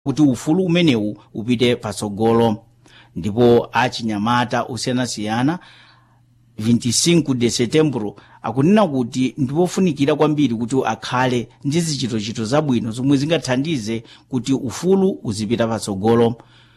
kuti ufulu umenewu upite patsogolo. Ndipo achinyamata osiyanasiyana 25 de setembro akunena kuti ndipofunikira kwambiri kuti akhale ndi zichitochito zabwino zomwe zingathandize kuti ufulu uzipita patsogolo.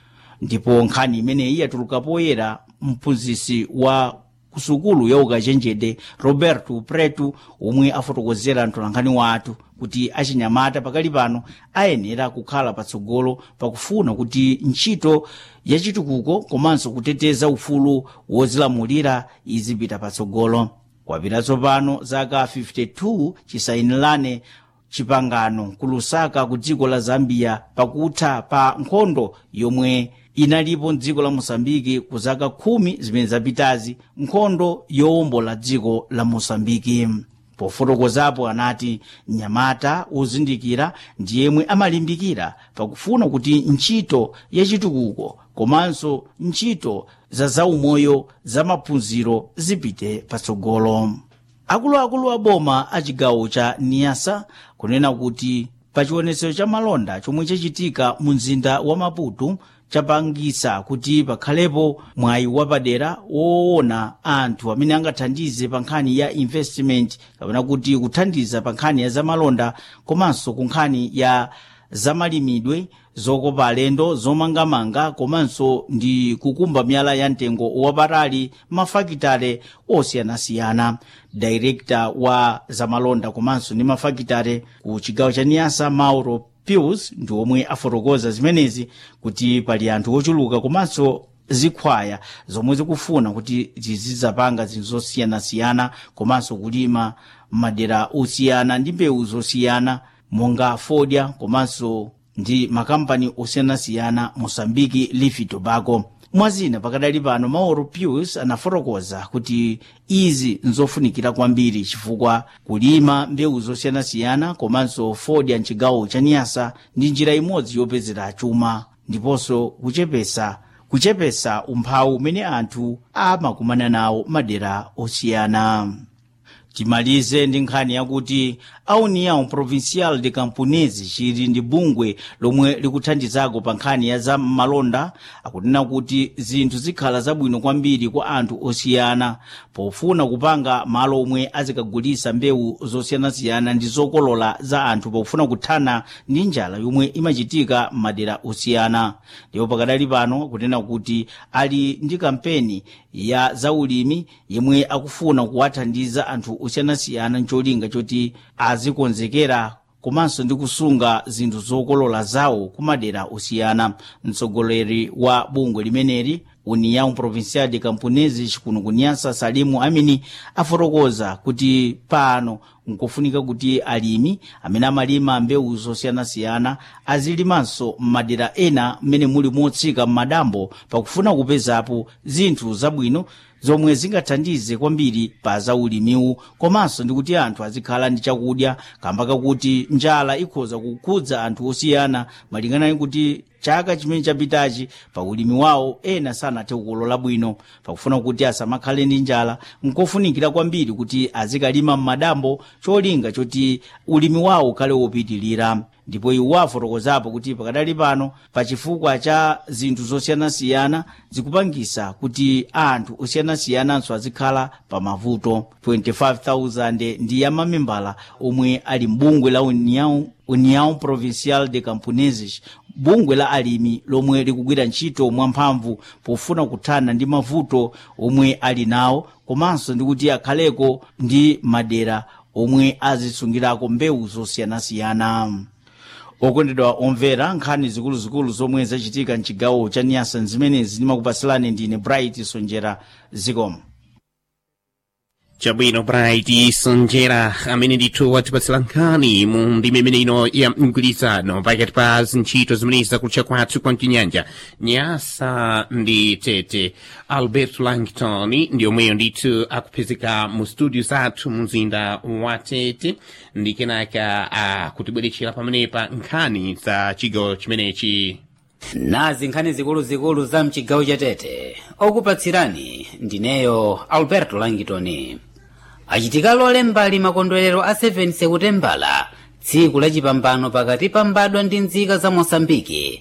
Ndipo nkhani imeneyi yatuluka poyera mphunzitsi wa kusukulu ya ukachenjede Roberto Preto omwe afotokozera mtolankhani wathu kuti achinyamata pakali pano ayenera kukhala patsogolo pakufuna kuti ntchito yachitukuko komanso kuteteza ufulu wozilamulira izipita patsogolo. Kwapita tsopano zaka 52 chisayinirane chipangano ku Lusaka ku dziko la Zambia pakutha pa nkhondo yomwe inalipo mdziko la Mosambiki ku zaka 10 zimene zapitazi, nkhondo yowombola dziko la Mosambiki. Pofotokozapo anati mnyamata wozindikira ndi yemwe amalimbikira pakufuna kuti ntchito yachitukuko komanso ntchito za zaumoyo za maphunziro zipite patsogolo. Akuluakulu a boma a chigawo cha Niassa kunena kuti pa chionetsero cha malonda chomwe chachitika mu mzinda wa Maputo chapangisa kuti pakhalepo mwayi wapadera woona anthu amene angathandize pa nkhani ya investment kapena kuti kuthandiza pa nkhani ya zamalonda komanso ku nkhani ya zamalimidwe, zokopa alendo, zomangamanga komanso ndi kukumba miyala ya mtengo wapatali mafakitale osiyanasiyana. Director wa zamalonda komanso ndi mafakitale ku chigawo cha Niassa Mauro Pius ndi omwe afotokoza zimenezi kuti pali anthu ochuluka komanso zikhwaya zomwe zikufuna kuti zizidzapanga zinthu zosiyanasiyana komanso kulima madera osiyana ndi mbewu zosiyana monga fodya komanso ndi makampani osiyanasiyana Mosambiki Leaf Tobacco. Mwazina pakadali pano Mauro Pius anafotokoza kuti izi nzofunikira kwambiri chifukwa kulima mbewu zosiyanasiyana komanso fodya mchigawo cha Niassa ndi njira imodzi yopezera chuma ndiponso kuchepesa umphawi umene anthu amakumana nawo madera osiyana. Timalize ndi nkhani yakuti a União Provincial de Camponese chili ndi bungwe lomwe likuthandizako pa nkhani ya za malonda akunena kuti zinthu zikhala zabwino kwambiri kwa anthu osiyana pofuna kupanga malo omwe azikagulisa mbewu zosiyanasiyana ndi zokolola za anthu pofuna kuthana ndi njala yomwe imachitika m'madera osiyana. Ndipo pakadali pano kunena kuti ali ndi kampeni ya zaulimi yemwe akufuna kuwathandiza anthu osiyanasiyana ncholinga choti azikonzekera komanso ndi kusunga zinthu zokolola zawo kumadera osiyana. Mtsogoleri wa bungwe limeneli União Provincial de Camponese chikuno ku Niassa Salimu Amini afotokoza kuti pano nkofunika kuti alimi amene amalima mbewu zosiyanasiyana azilimanso m'madera ena mmene muli motsika m'madambo pakufuna kupezapo zinthu zabwino zomwe zingathandize kwambiri pa zaulimiwu komanso ndi kuti anthu azikhala ndi chakudya kamba kakuti njala ikhoza kukhudza anthu osiyana malingana kuti chaka chimene chapitachi pa ulimi wawo ena sanathe kukolola bwino. Pakufuna kuti asamakhale ndi njala nkofunikira kwambiri kuti azikalima m'madambo cholinga choti ulimi wawo ukhale wopitilira. Ndipo iwo afotokozapo kuti pakadali pano pa chifukwa cha zinthu zosiyanasiyana zikupangisa kuti anthu osiyanasiyananso azikhala pa mavuto. 25,000 ndi ya mamembala omwe ali mbungwe la União Provincial de Camponeses, bungwe la alimi lomwe likugwira ntchito mwamphamvu pofuna kuthana ndi mavuto omwe ali nawo komanso ndi kuti akhaleko ndi madera omwe azisungirako mbewu zosiyanasiyana. Okondedwa omvera, nkhani zikuluzikulu zomwe zachitika mchigawo cha Niassa zimenezi ndimakupasilani ndine Bright Sonjera Zikomo. Chabwino Bright Sonjera amene ndithu watipatsira nkhani mu ndime imene ino ya mgwirizano pakati pa zintchito zimenezi zakutcha kwathu kwa mchinyanja Niassa ndi Tete. Albert Langton ndi omweyo ndithu akupezeka mu studio zathu mu mzinda wa Tete ndi kenaka akutibweretsera pamenepa nkhani za chigawo chimenechi. Nazi nkhani zikuluzikulu za mchigawo cha Tete okupatsirani ndineyo Alberto Langton. Achitika lolembali makondwerero a 7 Sekutembala tsiku la chipambano pakati pa mbadwa ndi nzika za Mosambiki